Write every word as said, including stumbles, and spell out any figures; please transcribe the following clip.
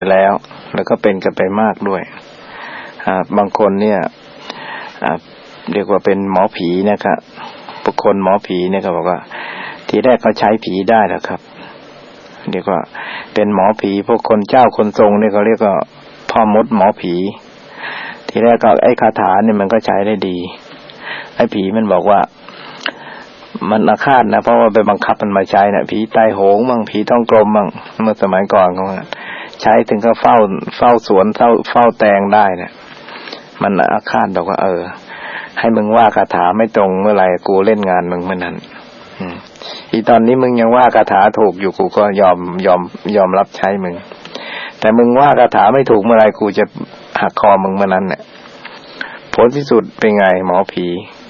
แล้วแล้วก็เป็นกันไปมากด้วยอ่าบางคนเนี่ยอ่าเรียกว่าเป็นหมอผีนะครับบุคคลหมอผีเนี่ยเขาบอกว่าทีแรกเขาใช้ผีได้แล้วครับเรียกว่าเป็นหมอผีพวกคนเจ้าคนทรงเนี่ยเขาเรียกว่าพ่อมดหมอผีทีแรกก็ไอ้คาถาเนี่ยมันก็ใช้ได้ดีไอ้ผีมันบอกว่ามันอาฆาตนะเพราะว่าไปบังคับมันมาใช้นะผีตายโหงบ้างผีท้องกลมบ้างเมื่อสมัยก่อนเขาใช้ถึงก็เฝ้าเฝ้าสวนเฝ้าเฝ้าแตงได้เนี่ยมันอาฆาตบอกว่าเออให้มึงว่าคาถาไม่ตรงเมื่อไหร่กูเล่นงานมึงเมื่อนั้นอืมอีตอนนี้มึงยังว่าคาถาถูกอยู่กูก็ยอมยอมยอมรับใช้มึงแต่มึงว่าคาถาไม่ถูกเมื่อไหร่กูจะหักคอมึงเมื่อนั้นเนี่ยผลที่สุดเป็นไงหมอผี